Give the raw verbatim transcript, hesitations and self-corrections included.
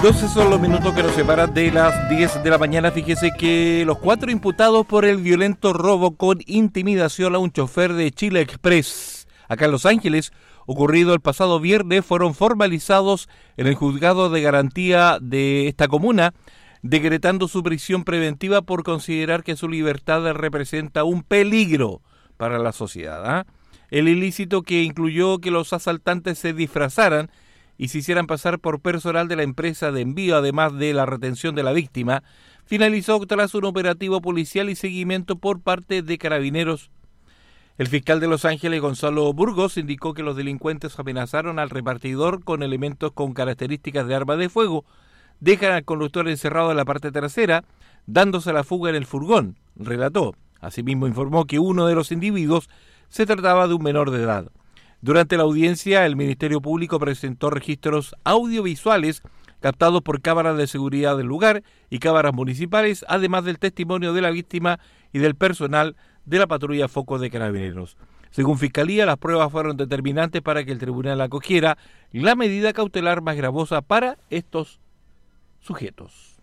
doce son los minutos que nos separan de las diez de la mañana. Fíjese que los cuatro imputados por el violento robo con intimidación a un chofer de Chile Express, acá en Los Ángeles, ocurrido el pasado viernes, fueron formalizados en el juzgado de garantía de esta comuna, decretando su prisión preventiva por considerar que su libertad representa un peligro para la sociedad, ¿eh? El ilícito, que incluyó que los asaltantes se disfrazaran y se hicieran pasar por personal de la empresa de envío, además de la retención de la víctima, finalizó tras un operativo policial y seguimiento por parte de Carabineros. El fiscal de Los Ángeles, Gonzalo Burgos, indicó que los delincuentes amenazaron al repartidor con elementos con características de arma de fuego, dejan al conductor encerrado en la parte trasera, dándose a la fuga en el furgón, relató. Asimismo informó que uno de los individuos se trataba de un menor de edad. Durante la audiencia, el Ministerio Público presentó registros audiovisuales captados por cámaras de seguridad del lugar y cámaras municipales, además del testimonio de la víctima y del personal de la patrulla Foco de Carabineros. Según Fiscalía, las pruebas fueron determinantes para que el tribunal acogiera la medida cautelar más gravosa para estos sujetos.